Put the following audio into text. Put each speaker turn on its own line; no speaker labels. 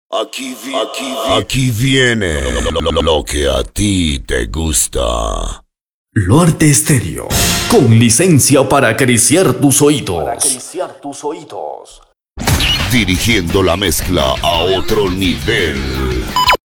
Aquí viene lo que a ti te gusta.
Luarte Estéreo, con licencia para acariciar tus oídos.
Dirigiendo la mezcla a otro nivel.